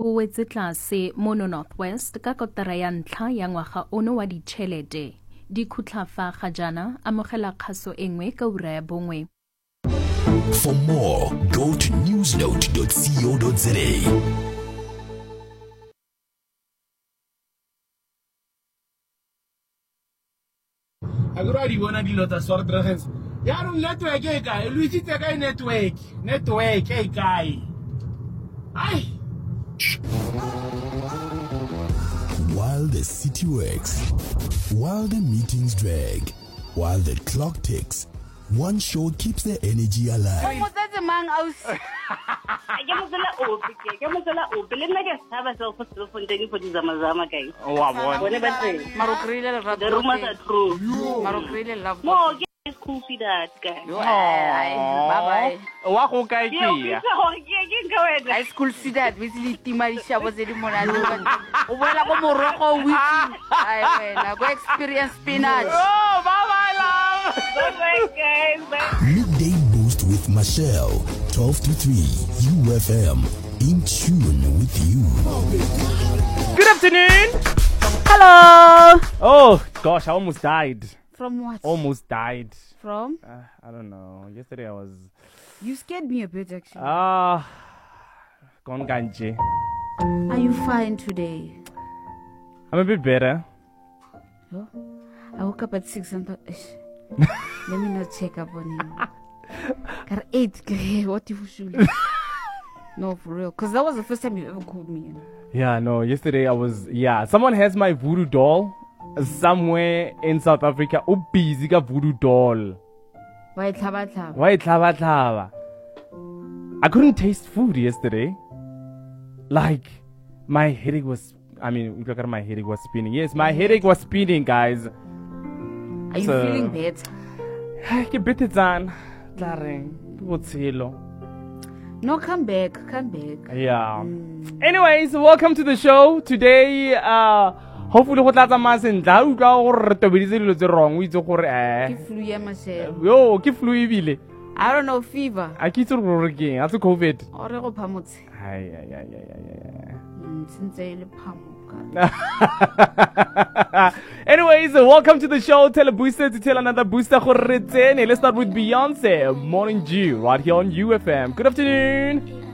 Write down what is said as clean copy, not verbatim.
o wetse tlase mono Northwest ka kotara ya ntlha ya ngwaga ono wa ditšhelete. Dikhutlafa ga jana amogela kgaso engwe ka ura ya bongwe. For more, go to newsnote.co.za. I go already wanna deal with the sort of presence. Yeah, network, hey guy. Luigi, the guy network, hey guy. Aye. While the city works, while the meetings drag, while the clock ticks, one show keeps the energy alive. The rumors are true. Goofy that guy. Bye-bye. High school see that with Timarisha was any more than Morocco with go experience spinach. Oh, bye-bye, love. Bye-bye, guys. Bye. Midday Boost with Michelle, 12 to 3, UFM, in tune with you. Good afternoon. Hello. Oh, gosh, I almost died. From what? Almost died. From? I don't know. Yesterday I was... You scared me a bit, actually. Gone ganji. Are you fine today? I'm a bit better. Oh, I woke up at 6 and thought, let me not check up on him. Got 8. What you should? No, for real. Because that was the first time you ever called me. Yeah, no. Yesterday I was... Yeah, someone has my voodoo doll. Somewhere in South Africa, busy ka voodoo doll. Why tlhaba? I couldn't taste food yesterday. Like, my headache was... look at my headache was spinning. Yes, my headache was spinning, guys. Are you feeling better? Ke better than No, come back. Yeah. Anyways, welcome to the show. Today, hopefully go tlatsa masentla utlwa gore re tobeditse dilo tse wrong o itse gore Ke flu ya Michelle. yo ke flu ebile I don't know, fever. a ke itse gore ke eng a tse covid Or go phamotse. ai Since ile phamoka. Anyways, welcome to the show. Tell a booster to tell another booster gore re tsene. Let's start with Beyonce, Morning Dew, right here on UFM. Good afternoon.